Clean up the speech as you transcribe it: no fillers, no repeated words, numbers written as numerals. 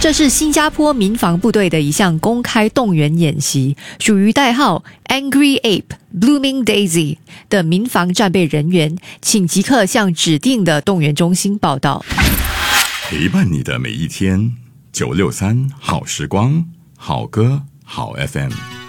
这是新加坡民防部队的一项公开动员演习，属于代号 Angry Ape Blooming Daisy 的民防战备人员，请即刻向指定的动员中心报到。 陪伴你的每一天，963好时光，好歌好 FM。